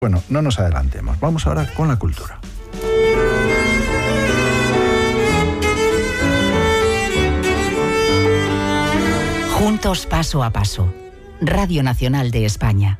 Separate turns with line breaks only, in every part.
Bueno, no nos adelantemos. Vamos ahora con la cultura.
Juntos paso a paso. Radio Nacional de España.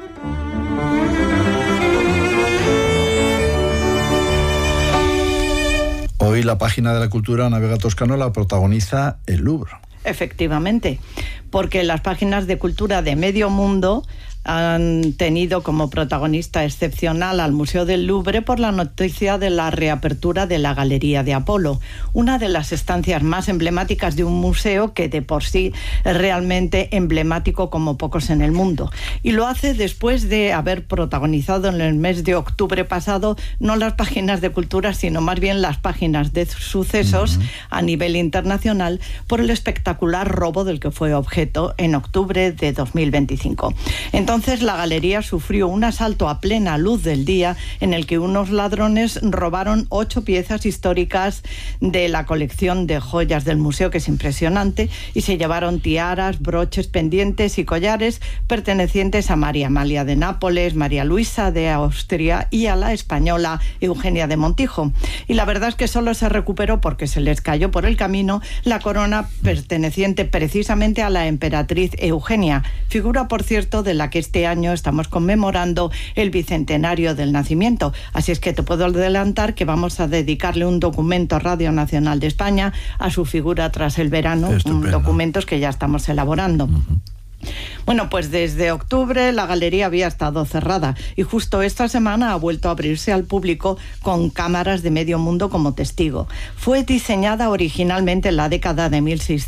Hoy la página de la cultura Navega Toscano la protagoniza el Louvre.
Efectivamente, porque las páginas de cultura de medio mundo han tenido como protagonista excepcional al Museo del Louvre por la noticia de la reapertura de la Galería de Apolo, una de las estancias más emblemáticas de un museo que de por sí es realmente emblemático como pocos en el mundo. Y lo hace después de haber protagonizado en el mes de octubre pasado no las páginas de cultura, sino más bien las páginas de sucesos a nivel internacional por el espectacular robo del que fue objeto en octubre de 2025. Entonces la galería sufrió un asalto a plena luz del día en el que unos ladrones robaron 8 piezas históricas de la colección de joyas del museo, que es impresionante, y se llevaron tiaras, broches, pendientes y collares pertenecientes a María Amalia de Nápoles, María Luisa de Austria y a la española Eugenia de Montijo. Y la verdad es que solo se recuperó porque se les cayó por el camino la corona perteneciente precisamente a la emperatriz Eugenia, figura, por cierto, de la que este año estamos conmemorando el bicentenario del nacimiento. Así es que te puedo adelantar que vamos a dedicarle un documento a Radio Nacional de España a su figura tras el verano, documentos que ya estamos elaborando. Bueno, pues desde octubre la galería había estado cerrada y justo esta semana ha vuelto a abrirse al público con cámaras de medio mundo como testigo. Fue diseñada originalmente en la década de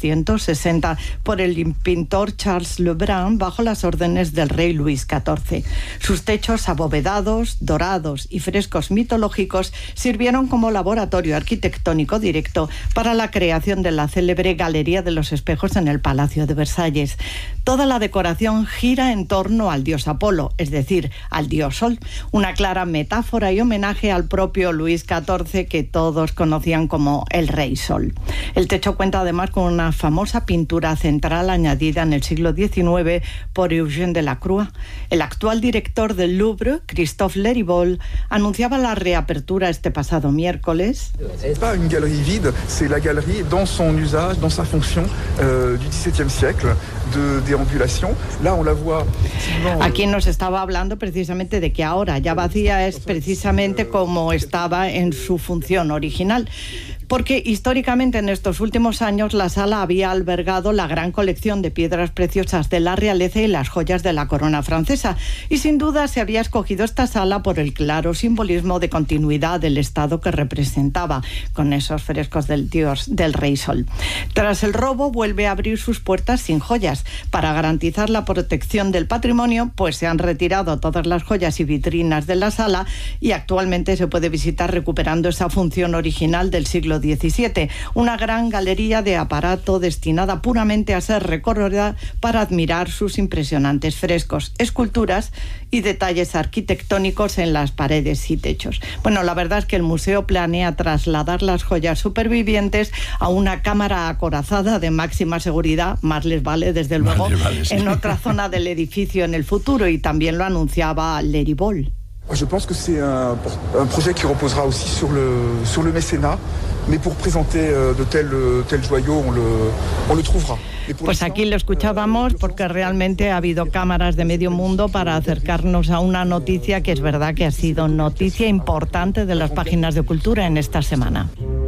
1660 por el pintor Charles Lebrun bajo las órdenes del rey Luis XIV. Sus techos abovedados, dorados y frescos mitológicos sirvieron como laboratorio arquitectónico directo para la creación de la célebre Galería de los Espejos en el Palacio de Versalles. Toda la decoración gira en torno al dios Apolo, es decir, al dios Sol, una clara metáfora y homenaje al propio Luis XIV, que todos conocían como el Rey Sol. El techo cuenta además con una famosa pintura central añadida en el siglo XIX por Eugène Delacroix. El actual director del Louvre, Christophe Leribold, anunciaba la reapertura este pasado miércoles.
C'est pas une galerie vide, c'est la galerie dans son usage, dans sa fonction du XVIIe siècle de déambulation. Là, on la voit.
Aquí nos estaba hablando precisamente de que ahora ya vacía es precisamente como estaba en su función original. Porque históricamente en estos últimos años la sala había albergado la gran colección de piedras preciosas de la realeza y las joyas de la corona francesa, y sin duda se había escogido esta sala por el claro simbolismo de continuidad del estado que representaba, con esos frescos del dios del Rey Sol. Tras el robo vuelve a abrir sus puertas sin joyas. Para garantizar la protección del patrimonio, pues se han retirado todas las joyas y vitrinas de la sala y actualmente se puede visitar recuperando esa función original del siglo XVII, una gran galería de aparato destinada puramente a ser recorrida para admirar sus impresionantes frescos, esculturas y detalles arquitectónicos en las paredes y techos. Bueno, la verdad es que el museo planea trasladar las joyas supervivientes a una cámara acorazada de máxima seguridad, más les vale desde luego, sí, en otra zona del edificio en el futuro, y también lo anunciaba Leribold.
Je pense que c'est un projet qui reposera aussi sur le mécénat, mais pour présenter de tels joyaux, on le trouvera.
Pues aquí lo escuchábamos porque realmente ha habido cámaras de medio mundo para acercarnos a una noticia que es verdad que ha sido noticia importante de las páginas de cultura en esta semana.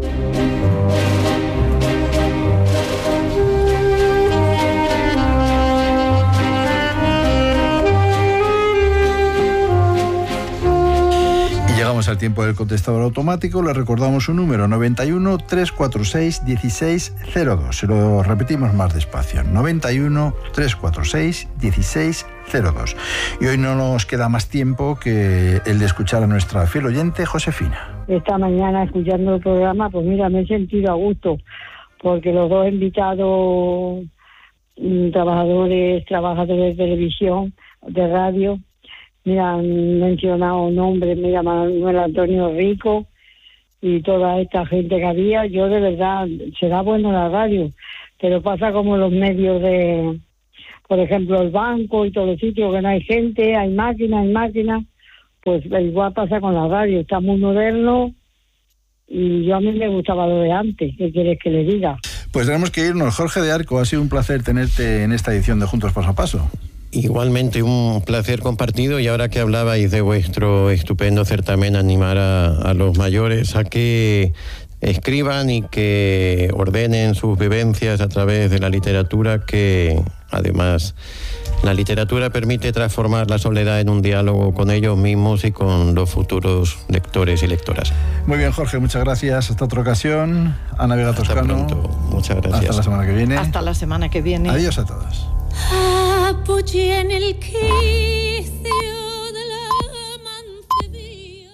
Llegamos al tiempo del contestador automático. Le recordamos un número: 91 346 1602. Se lo repetimos más despacio: 91 346 1602. Y hoy no nos queda más tiempo que el de escuchar a nuestra fiel oyente Josefina.
Esta mañana, escuchando el programa, pues mira, me he sentido a gusto, porque los dos invitados, trabajadores de televisión, de radio, me han mencionado nombres, me llaman Manuel Antonio Rico y toda esta gente que había. Yo de verdad, será bueno la radio, pero pasa como los medios de, por ejemplo, el banco y todos los sitios que no hay gente, hay máquinas, pues igual pasa con la radio, está muy moderno y a mí me gustaba lo de antes. ¿Qué quieres que le diga?
Pues tenemos que irnos. Jorge de Arco, ha sido un placer tenerte en esta edición de Juntos Paso a Paso.
Igualmente, un placer compartido, y ahora que hablabais de vuestro estupendo certamen, animar a los mayores a que escriban y que ordenen sus vivencias a través de la literatura, que además la literatura permite transformar la soledad en un diálogo con ellos mismos y con los futuros lectores y lectoras.
Muy bien, Jorge, muchas gracias. Hasta otra ocasión. Ana Vega Toscano.
Pronto. Muchas gracias.
Hasta la semana que viene.
Hasta la semana que viene.
Adiós a todos.
Apoyé en el quicio de la mancebía.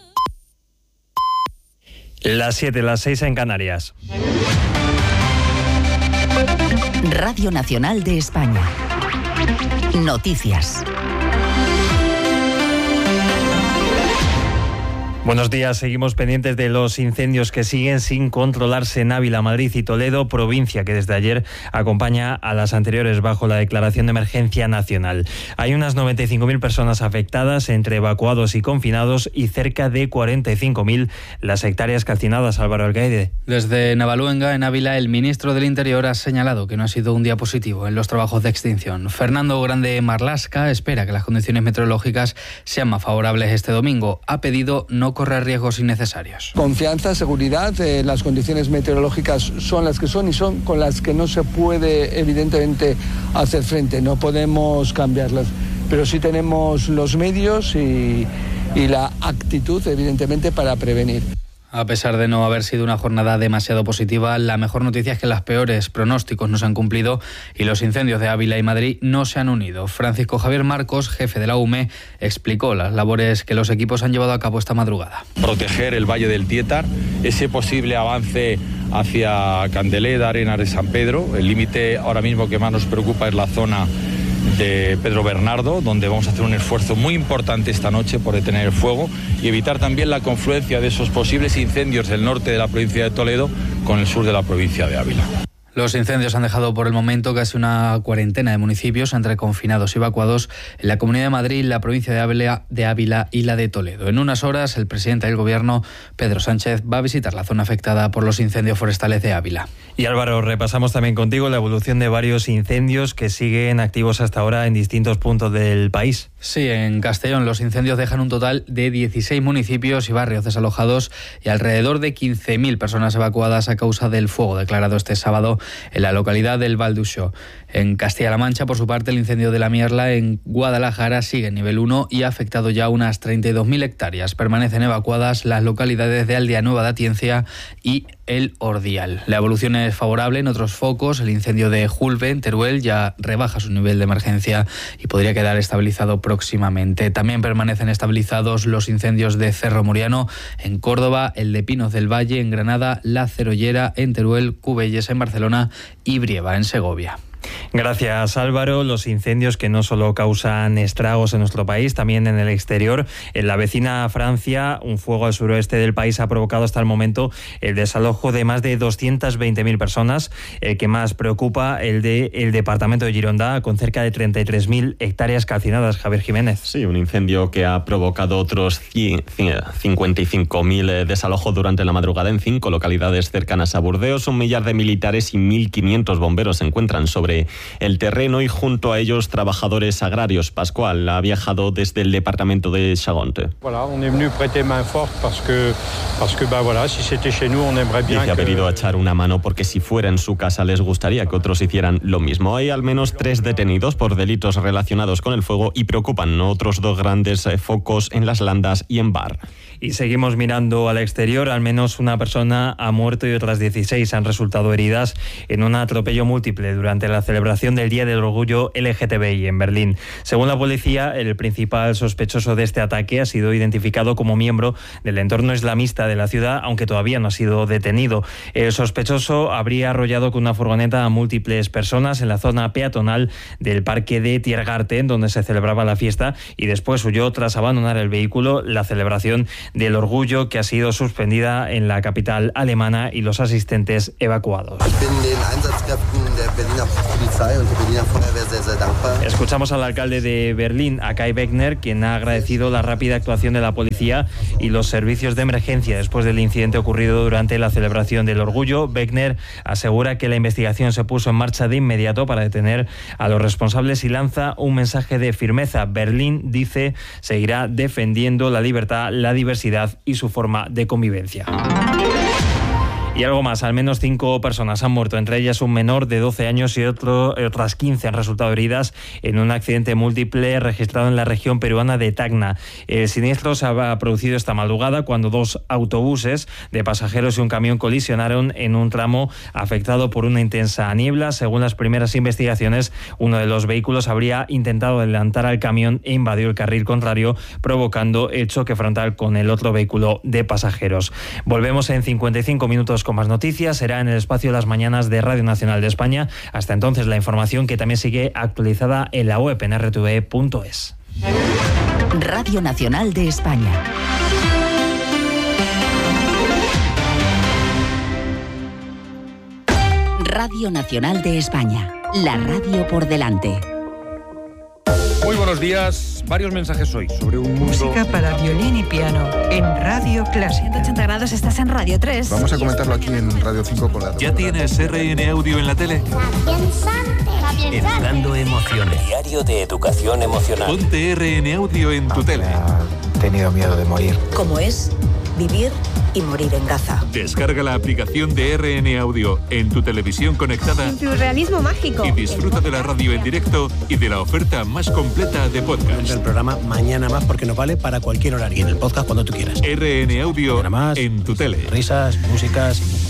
Las 7, las 6 en Canarias.
Radio Nacional de España. Noticias.
Buenos días, seguimos pendientes de los incendios que siguen sin controlarse en Ávila, Madrid y Toledo, provincia que desde ayer acompaña a las anteriores bajo la declaración de emergencia nacional. Hay unas 95.000 personas afectadas, entre evacuados y confinados, y cerca de 45.000 las hectáreas calcinadas. Álvaro Alcaide.
Desde Navaluenga, en Ávila, el ministro del Interior ha señalado que no ha sido un día positivo en los trabajos de extinción. Fernando Grande Marlasca espera que las condiciones meteorológicas sean más favorables este domingo. Ha pedido no correr riesgos innecesarios.
Confianza, seguridad, las condiciones meteorológicas son las que son y son con las que no se puede evidentemente hacer frente, no podemos cambiarlas, pero sí tenemos los medios y la actitud evidentemente para prevenir.
A pesar de no haber sido una jornada demasiado positiva, la mejor noticia es que los peores pronósticos no se han cumplido y los incendios de Ávila y Madrid no se han unido. Francisco Javier Marcos, jefe de la UME, explicó las labores que los equipos han llevado a cabo esta madrugada.
Proteger el Valle del Tietar, ese posible avance hacia Candeleda, Arenas de San Pedro. El límite ahora mismo que más nos preocupa es la zona de Pedro Bernardo, donde vamos a hacer un esfuerzo muy importante esta noche por detener el fuego y evitar también la confluencia de esos posibles incendios del norte de la provincia de Toledo con el sur de la provincia de Ávila.
Los incendios han dejado por el momento casi una cuarentena de municipios entre confinados y evacuados en la Comunidad de Madrid, la provincia de Ávila y la de Toledo. En unas horas, el presidente del Gobierno, Pedro Sánchez, va a visitar la zona afectada por los incendios forestales de Ávila.
Y Álvaro, repasamos también contigo la evolución de varios incendios que siguen activos hasta ahora en distintos puntos del país.
Sí, en Castellón los incendios dejan un total de 16 municipios y barrios desalojados y alrededor de 15.000 personas evacuadas a causa del fuego declarado este sábado en la localidad del Val d'Uixó. En Castilla-La Mancha, por su parte, el incendio de la Mierla en Guadalajara sigue en nivel 1 y ha afectado ya unas 32.000 hectáreas. Permanecen evacuadas las localidades de Aldea Nueva de Atienza y El Ordial. La evolución es favorable en otros focos. El incendio de Julve, en Teruel, ya rebaja su nivel de emergencia y podría quedar estabilizado próximamente. También permanecen estabilizados los incendios de Cerro Muriano en Córdoba, el de Pinos del Valle en Granada, La Cerollera en Teruel, Cubelles en Barcelona y Brieva en Segovia.
Gracias, Álvaro. Los incendios que no solo causan estragos en nuestro país, también en el exterior. En la vecina Francia, un fuego al suroeste del país ha provocado hasta el momento el desalojo de más de 220.000 personas. El que más preocupa, el del departamento de Gironda, con cerca de 33.000 hectáreas calcinadas. Javier Jiménez.
Sí, un incendio que ha provocado otros 55.000 desalojos durante la madrugada en 5 localidades cercanas a Burdeos. 1 millar de militares y 1.500 bomberos se encuentran sobre el terreno y junto a ellos trabajadores agrarios. Pascual ha viajado desde el departamento de Chagonte. Dice ha venido a echar una mano porque si fuera en su casa les gustaría que otros hicieran lo mismo. Hay al menos 3 detenidos por delitos relacionados con el fuego y preocupan otros 2 grandes focos en Las Landas y en Bar.
Y seguimos mirando al exterior. Al menos una persona ha muerto y otras 16 han resultado heridas en un atropello múltiple durante la celebración del Día del Orgullo LGTBI en Berlín. Según la policía, el principal sospechoso de este ataque ha sido identificado como miembro del entorno islamista de la ciudad, aunque todavía no ha sido detenido. El sospechoso habría arrollado con una furgoneta a múltiples personas en la zona peatonal del parque de Tiergarten, donde se celebraba la fiesta, y después huyó tras abandonar el vehículo. La celebración del Orgullo, que ha sido suspendida en la capital alemana y los asistentes evacuados. Escuchamos al alcalde de Berlín, a Kai Wegner, quien ha agradecido la rápida actuación de la policía y los servicios de emergencia después del incidente ocurrido durante la celebración del Orgullo. Wegner asegura que la investigación se puso en marcha de inmediato para detener a los responsables y lanza un mensaje de firmeza. Berlín, dice, seguirá defendiendo la libertad, la diversidad y su forma de convivencia. Y algo más, al menos 5 personas han muerto, entre ellas un menor de 12 años y otras 15 han resultado heridas en un accidente múltiple registrado en la región peruana de Tacna. El siniestro se ha producido esta madrugada cuando 2 autobuses de pasajeros y un camión colisionaron en un tramo afectado por una intensa niebla. Según las primeras investigaciones, uno de los vehículos habría intentado adelantar al camión e invadió el carril contrario, provocando el choque frontal con el otro vehículo de pasajeros. Volvemos en 55 minutos con más noticias. Será en el espacio de las mañanas de Radio Nacional de España. Hasta entonces, la información que también sigue actualizada en la web en rtve.es.
Radio Nacional de España. Radio Nacional de España. La radio por delante.
Muy buenos días. Varios mensajes hoy sobre un mundo...
Música para violín y piano en Radio Clásica.
180 grados, estás en Radio 3.
Vamos a comentarlo aquí en Radio 5 con la...
¿Ya tienes RN Audio en la tele?
Educando emociones.
Diario de educación emocional.
Ponte RN Audio en tu tele.
He tenido miedo de morir.
¿Cómo es vivir y morir en Gaza?
Descarga la aplicación de RN Audio en tu televisión conectada.
En tu realismo mágico.
Y disfruta de la radio en directo y de la oferta más completa de podcast.
El programa Mañana Más, porque nos vale para cualquier horario. Y en el podcast cuando tú quieras.
RN Audio en tu tele.
Risas, músicas...